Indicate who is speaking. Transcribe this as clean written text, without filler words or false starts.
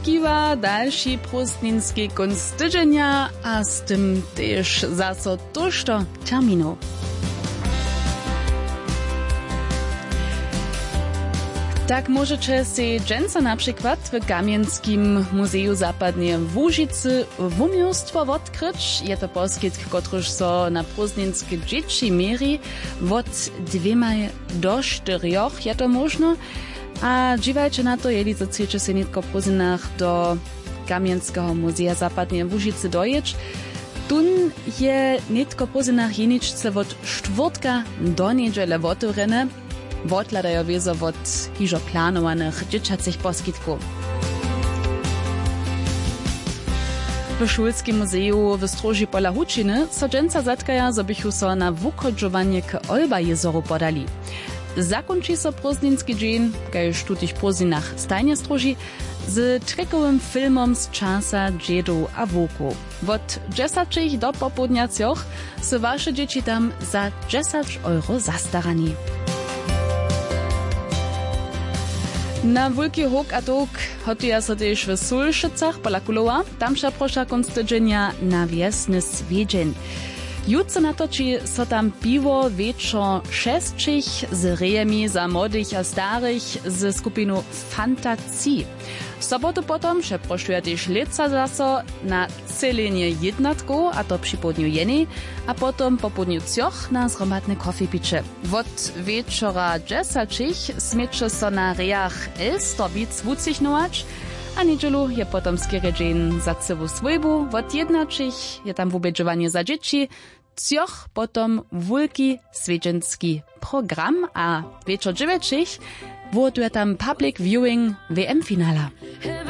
Speaker 1: Kiwa dalszy prostninski kunst tydzienia, a z tym też zaso tużto terminu. Tak możecie si dżęca na przykład w Kamienskim Muzeju Zapadnie w Łužicy wumiostwo odkryć. Je to poskitk, kotryż so na prostninskie dzieci meri od 2 do 4 je to možno. A dziwajcie na to, jeli chcecie się nitko po zynach do Kamienskiego Muzeja Zapadnie w Łužicy dojeć. Tun je nitko po zynach jeniczce od czwartka do niedziele otworene. Wodladajo wiezo od hižo planowanych dzieciacych poskitków. W Szulskim Muzeju w Stróži pola Hučiny so dżęca zatkaja, zo bychu so na wukodžovanie k Olba jezoru podali. Zakończy so prostninski dzień, kajż tutych pozinach stajnie Stróži, z trekowym filmom z czasa dziedów a wuku. Od 10 do popołudnia cioch są wasze dzieci tam za 10 euro zastarani. Na wulki hok a tok hotuje so też w Sulszycach pola Kulowa, tamsza prosza konstydzenia na wiesny swiedzień. Jutro natoči so tam piwo wieczor 6 z rejemi za młodych a starych z skupinu Fantazji. W sobotu potom przeproszuje też leca zaso na celenie jednatku, a to przy południu jeny, a potom po południu cioch na zromadne kofepicze. Od wieczora 10 smiecze so na rejach Elstowic wucichnować, a niedzielu je potom skiery dzień za cywą swojbu, od 11 je tam wubedżowanie za dzieci, cioch potom wulki swiedźenski program, a wieczor 9 woduje tam public viewing WM-finala.